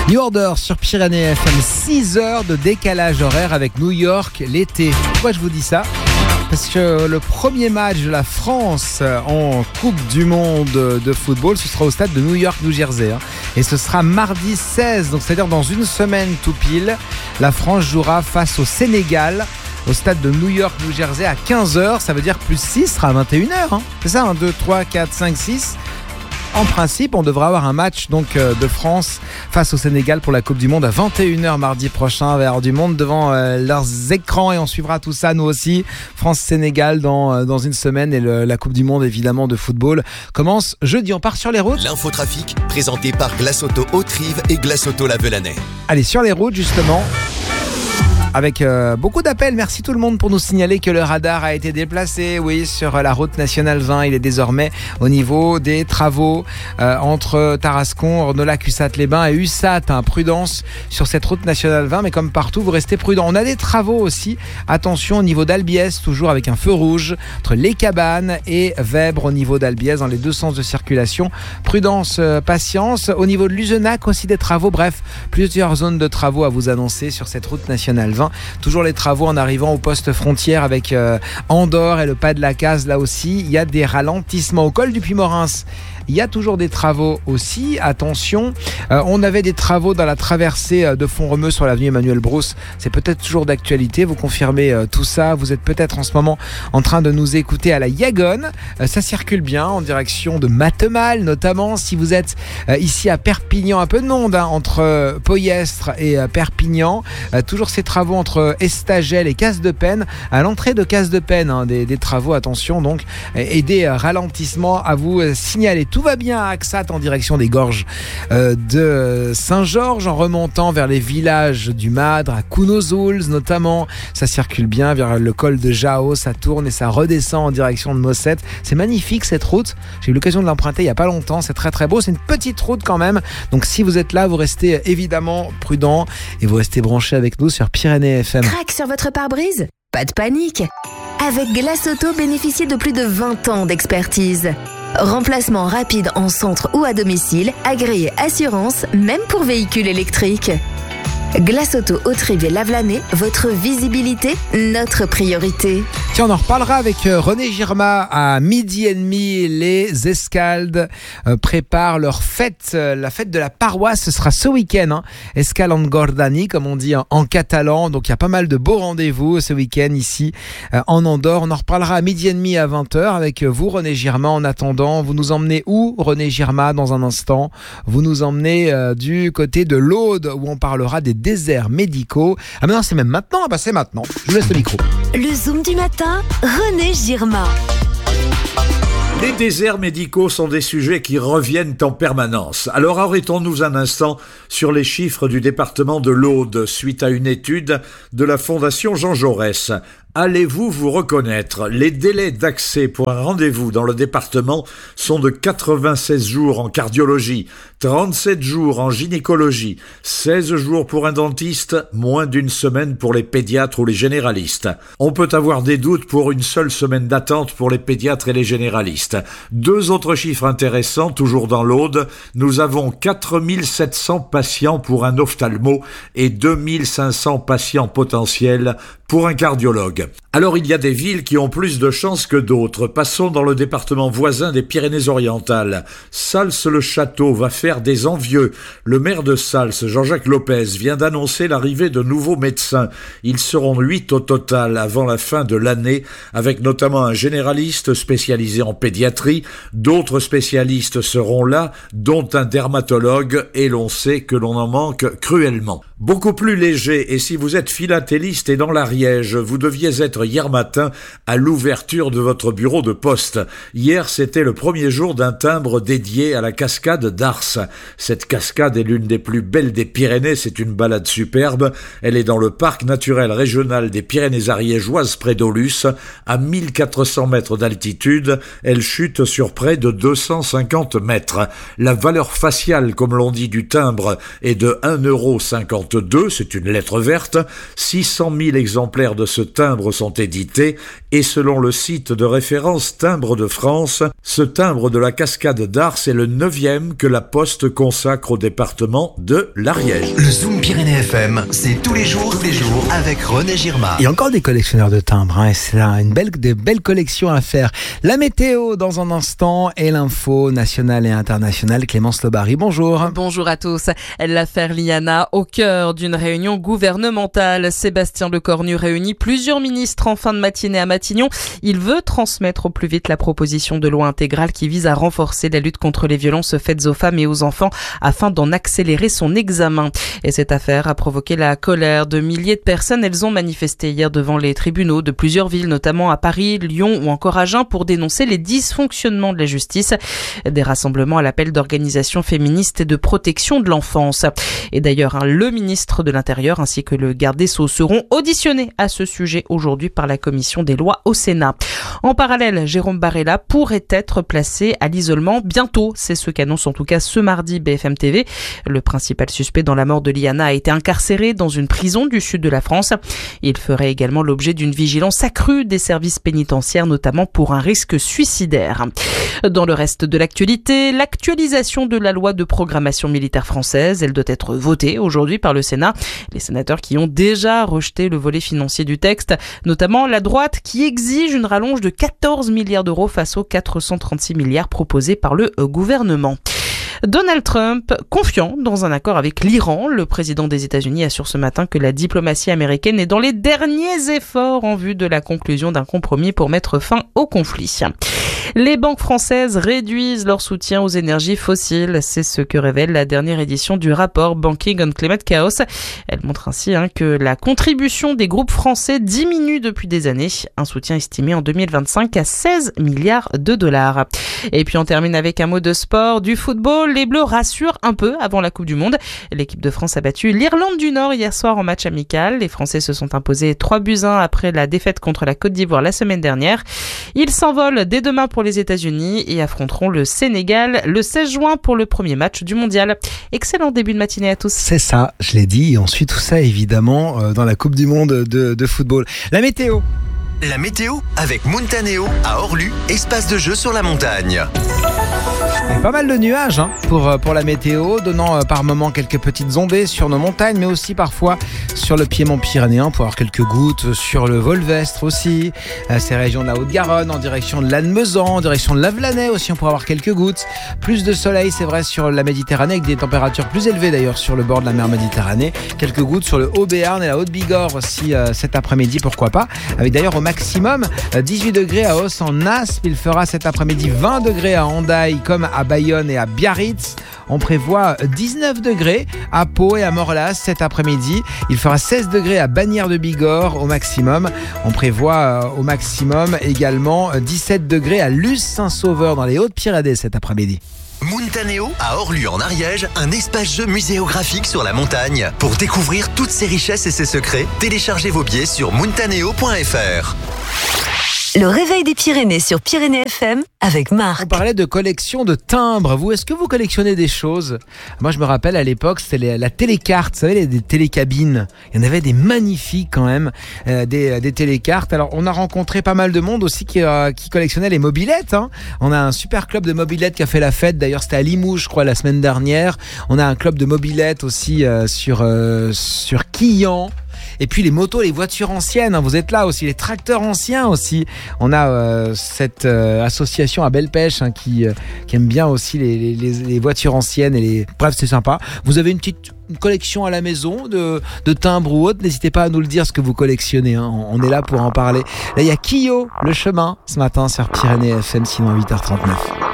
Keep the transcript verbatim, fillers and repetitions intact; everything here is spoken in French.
New Order sur Pyrénées F M, six heures de décalage horaire avec New York l'été. Pourquoi je vous dis ça ? Parce que le premier match de la France en Coupe du Monde de football, ce sera au stade de New York, New Jersey. Hein. Et ce sera mardi seize, donc c'est-à-dire dans une semaine tout pile. La France jouera face au Sénégal au stade de New York, New Jersey à quinze heures. Ça veut dire que plus six sera à vingt et une heures. Hein. C'est ça, un, deux, trois, quatre, cinq, six. En principe, on devra avoir un match donc euh, de France face au Sénégal pour la Coupe du Monde à vingt et une heures mardi prochain vers du monde devant euh, leurs écrans, et on suivra tout ça nous aussi. France-Sénégal dans, euh, dans une semaine, et le, la Coupe du Monde évidemment de football commence jeudi. On part sur les routes. L'infotrafic présenté par Glace Auto Haute-Rive et Glace Auto La Velanais. Allez, sur les routes justement. Avec euh, beaucoup d'appels, merci tout le monde pour nous signaler que le radar a été déplacé. Oui, sur la route nationale vingt, il est désormais au niveau des travaux euh, entre Tarascon, Ornolac, Ussat-les-Bains et Ussat. Hein, prudence sur cette route nationale vingt, mais comme partout, vous restez prudents. On a des travaux aussi. Attention au niveau d'Albiès, toujours avec un feu rouge entre Les Cabanes et Vèbres au niveau d'Albiès dans les deux sens de circulation. Prudence, euh, patience. Au niveau de Luzenac aussi des travaux. Bref, plusieurs zones de travaux à vous annoncer sur cette route nationale vingt. Toujours les travaux en arrivant au poste frontière avec euh, Andorre et le pas de la Case. Là aussi, il y a des ralentissements. Au col du Puy-Morins, il y a toujours des travaux aussi. Attention, euh, on avait des travaux dans la traversée de Font-Romeu sur l'avenue Emmanuel Brousse. C'est peut-être toujours d'actualité. Vous confirmez euh, tout ça. Vous êtes peut-être en ce moment en train de nous écouter à la Yagonne. Euh, ça circule bien en direction de Matemal, notamment. Si vous êtes euh, ici à Perpignan, un peu de monde hein, entre euh, Poyestre et euh, Perpignan. Euh, toujours ces travaux entre Estagel et Casse-de-Penne. À l'entrée de Casse-de-Penne, hein, des, des travaux, attention donc, et des euh, ralentissements à vous euh, signaler. Tout va bien à Axat en direction des gorges euh, de Saint-Georges, en remontant vers les villages du Madre, à Counozouls notamment. Ça circule bien vers le col de Jao, ça tourne et ça redescend en direction de Mossette. C'est magnifique cette route. J'ai eu l'occasion de l'emprunter il n'y a pas longtemps. C'est très très beau. C'est une petite route quand même. Donc si vous êtes là, vous restez évidemment prudent et vous restez branchés avec nous sur Pyrénées F M. Crac sur votre pare-brise ? Pas de panique. Avec Glace Auto, bénéficiez de plus de vingt ans d'expertise. Remplacement rapide en centre ou à domicile, agréé assurance, même pour véhicules électriques. Glace Auto Haute-Rive et La Velanais, votre visibilité, notre priorité. Tiens, on en reparlera avec René Girma à midi et demi. Les Escaldes euh, préparent leur fête, euh, la fête de la paroisse. Ce sera ce week-end, hein. Escalangordani, comme on dit en, en catalan. Donc il y a pas mal de beaux rendez-vous ce week-end ici euh, en Andorre. On en reparlera à midi et demi à vingt heures avec vous, René Girma. En attendant, vous nous emmenez où, René Girma, dans un instant? Vous nous emmenez euh, du côté de l'Aude, où on parlera des déserts médicaux. Ah mais non, c'est même maintenant. Ah bah c'est maintenant. Je vous laisse le micro. Le Zoom du matin, René Girma. Les déserts médicaux sont des sujets qui reviennent en permanence. Alors arrêtons-nous un instant sur les chiffres du département de l'Aude suite à une étude de la Fondation Jean Jaurès. Allez-vous vous reconnaître ? Les délais d'accès pour un rendez-vous dans le département sont de quatre-vingt-seize jours en cardiologie, trente-sept jours en gynécologie, seize jours pour un dentiste, moins d'une semaine pour les pédiatres ou les généralistes. On peut avoir des doutes pour une seule semaine d'attente pour les pédiatres et les généralistes. Deux autres chiffres intéressants, toujours dans l'Aude, nous avons quatre mille sept cents patients pour un ophtalmo et deux mille cinq cents patients potentiels pour un cardiologue. Alors il y a des villes qui ont plus de chances que d'autres. Passons dans le département voisin des Pyrénées-Orientales. Sals-le-Château va faire des envieux. Le maire de Sals, Jean-Jacques Lopez, vient d'annoncer l'arrivée de nouveaux médecins. Ils seront huit au total avant la fin de l'année, avec notamment un généraliste spécialisé en pédiatrie. D'autres spécialistes seront là, dont un dermatologue, et l'on sait que l'on en manque cruellement. Beaucoup plus léger, et si vous êtes philatéliste et dans l'Ariège, vous deviez être hier matin à l'ouverture de votre bureau de poste. Hier, c'était le premier jour d'un timbre dédié à la cascade d'Ars. Cette cascade est l'une des plus belles des Pyrénées, c'est une balade superbe. Elle est dans le parc naturel régional des Pyrénées ariégeoises près d'Aulus, à mille quatre cents mètres d'altitude. Elle chute sur près de deux cent cinquante mètres. La valeur faciale, comme l'on dit, du timbre est de un euro cinquante-deux, c'est une lettre verte. six cent mille exemplaires de ce timbre timbres sont édités et selon le site de référence Timbres de France, ce timbre de la Cascade d'Ars est le neuvième que la Poste consacre au département de l'Ariège. Le Zoom Pyrénées F M, c'est tous les jours, tous les jours avec René Girma. Il y a encore des collectionneurs de timbres, hein, et c'est là une belle, des belles collections à faire. La météo dans un instant et l'info nationale et internationale. Clémence Lobary, bonjour. Bonjour à tous. L'affaire Liana au cœur d'une réunion gouvernementale. Sébastien Lecornu réunit plusieurs ministres en fin de matinée à Matignon. Il veut transmettre au plus vite la proposition de loi intégrale qui vise à renforcer la lutte contre les violences faites aux femmes et aux enfants afin d'en accélérer son examen. Et cette affaire a provoqué la colère de milliers de personnes. Elles ont manifesté hier devant les tribunaux de plusieurs villes, notamment à Paris, Lyon ou encore Agen, pour dénoncer les dysfonctionnements de la justice. Des rassemblements à l'appel d'organisations féministes et de protection de l'enfance. Et d'ailleurs, hein, le ministre de l'Intérieur ainsi que le garde des Sceaux seront auditionnés à ce sujet aujourd'hui par la commission des lois au Sénat. En parallèle, Jérôme Barella pourrait être placé à l'isolement bientôt. C'est ce qu'annonce en tout cas ce mardi B F M T V. Le principal suspect dans la mort de Liana a été incarcéré dans une prison du sud de la France. Il ferait également l'objet d'une vigilance accrue des services pénitentiaires, notamment pour un risque suicidaire. Dans le reste de l'actualité, l'actualisation de la loi de programmation militaire française, elle doit être votée aujourd'hui par le Sénat. Les sénateurs qui ont déjà rejeté le volet financier du texte, notamment la droite qui exige une rallonge de quatorze milliards d'euros face aux quatre cent trente-six milliards proposés par le gouvernement. Donald Trump, confiant dans un accord avec l'Iran, le président des États-Unis assure ce matin que la diplomatie américaine est dans les derniers efforts en vue de la conclusion d'un compromis pour mettre fin au conflit. Les banques françaises réduisent leur soutien aux énergies fossiles. C'est ce que révèle la dernière édition du rapport Banking on Climate Chaos. Elle montre ainsi hein, que la contribution des groupes français diminue depuis des années. Un soutien estimé en deux mille vingt-cinq à seize milliards de dollars. Et puis on termine avec un mot de sport, du football. Les Bleus rassurent un peu avant la Coupe du Monde. L'équipe de France a battu l'Irlande du Nord hier soir en match amical. Les Français se sont imposés trois buts à un après la défaite contre la Côte d'Ivoire la semaine dernière. Ils s'envolent dès demain pour les États-Unis et affronteront le Sénégal le seize juin pour le premier match du mondial. Excellent début de matinée à tous. C'est ça, je l'ai dit. Et on suit tout ça évidemment euh, dans la Coupe du Monde de, de football. La météo. La météo avec Montaneo à Orlu, espace de jeu sur la montagne. Il y a pas mal de nuages hein, pour, pour la météo, donnant euh, par moments quelques petites ondées sur nos montagnes, mais aussi parfois sur le piémont pyrénéen, pour avoir quelques gouttes sur le Volvestre aussi, euh, ces régions de la Haute-Garonne, en direction de Lannemezan, en direction de Lavelanet aussi, on pourra avoir quelques gouttes. Plus de soleil, c'est vrai, sur la Méditerranée, avec des températures plus élevées d'ailleurs sur le bord de la mer Méditerranée. Quelques gouttes sur le Haut-Béarn et la Haute-Bigorre aussi euh, cet après-midi, pourquoi pas. Avec d'ailleurs au maximum euh, dix-huit degrés à Os en Aspe, il fera cet après-midi vingt degrés à Hendaye comme à Bayonne et à Biarritz. On prévoit dix-neuf degrés à Pau et à Morlas cet après-midi. Il fera seize degrés à Bagnères de Bigorre au maximum. On prévoit euh, au maximum également dix-sept degrés à Luz-Saint-Sauveur dans les Hautes-Pyrénées cet après-midi. Montaneo à Orlu en Ariège, un espace-jeu muséographique sur la montagne. Pour découvrir toutes ses richesses et ses secrets, téléchargez vos billets sur montaneo point f r. Le réveil des Pyrénées sur Pyrénées F M avec Marc. On parlait de collection de timbres. Vous, est-ce que vous collectionnez des choses ? Moi, je me rappelle à l'époque, c'était les, la télécarte. Vous savez, les, des télécabines. Il y en avait des magnifiques quand même, euh, des, des télécartes. Alors, on a rencontré pas mal de monde aussi qui, euh, qui collectionnait les mobylettes. Hein. On a un super club de mobylettes qui a fait la fête. D'ailleurs, c'était à Limoges, je crois, la semaine dernière. On a un club de mobylettes aussi euh, sur euh, sur Quillan. Et puis les motos, les voitures anciennes, hein, vous êtes là aussi, les tracteurs anciens aussi. On a euh, cette euh, association à Belle Pêche hein, qui, euh, qui aime bien aussi les, les, les voitures anciennes. Et les... Bref, c'est sympa. Vous avez une petite une collection à la maison de, de timbres ou autres, n'hésitez pas à nous le dire ce que vous collectionnez. Hein. On est là pour en parler. Là, il y a Kyo, le chemin, ce matin sur Pyrénées F M, sinon à huit heures trente-neuf.